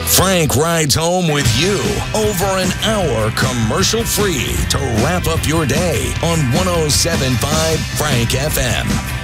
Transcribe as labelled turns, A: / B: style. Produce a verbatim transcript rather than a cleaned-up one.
A: Frank rides home with you over an hour commercial-free to wrap up your day on one oh seven point five Frank F M.